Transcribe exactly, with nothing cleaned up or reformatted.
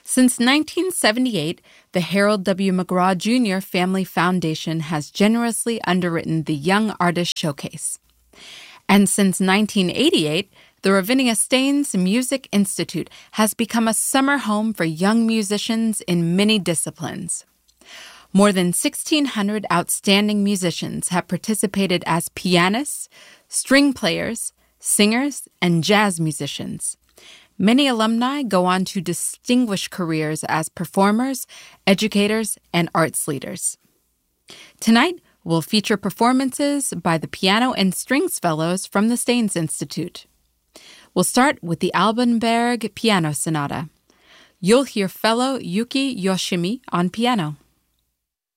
Since nineteen seventy-eight, the Harold W. McGraw Junior Family Foundation has generously underwritten the Young Artist Showcase. And since nineteen eighty-eight, the Ravinia Staines Music Institute has become a summer home for young musicians in many disciplines. More than sixteen hundred outstanding musicians have participated as pianists, string players, singers, and jazz musicians. Many alumni go on to distinguished careers as performers, educators, and arts leaders. Tonight, we'll feature performances by the Piano and Strings Fellows from the Staines Institute. We'll start with the Albanberg Piano Sonata. You'll hear fellow Yuki Yoshimi on piano.